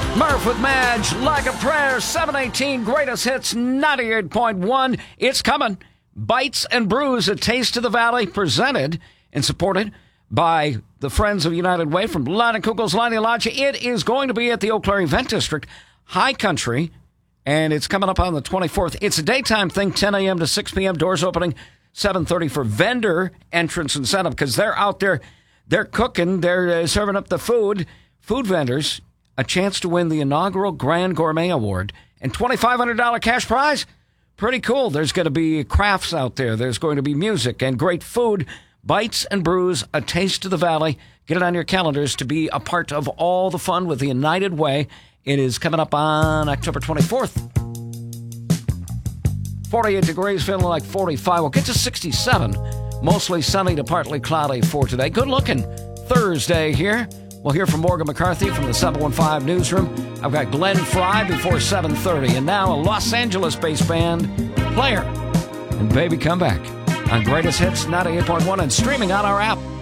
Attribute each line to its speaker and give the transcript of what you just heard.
Speaker 1: Murph with Madge, Like a Prayer, 718 Greatest Hits, 98.1. It's coming. Bites and Brews, A Taste of the Valley, presented and supported by the Friends of United Way from Leinenkugel's Leinie Lodge. It is going to be at the Eau Claire Event District, High Country, and it's coming up on the 24th. It's a daytime thing, 10 a.m. to 6 p.m. Doors opening 7:30 for vendor entrance incentive because they're out there, they're cooking, they're serving up the food. Food vendors, a chance to win the inaugural Grand Gourmet Award and $2,500 cash prize. Pretty cool. There's going to be crafts out there. There's going to be music and great food. Bites and Brews, A Taste of the Valley. Get it on your calendars to be a part of all the fun with the United Way. It is coming up on October 24th. 48 degrees, feeling like 45. We'll get to 67. Mostly sunny to partly cloudy for today. Good looking Thursday here. We'll hear from Morgan McCarthy from the 715 Newsroom. I've got Glenn Fry before 7:30. And now a Los Angeles-based band, Player, and Baby Come Back on Greatest Hits 98.1 and streaming on our app.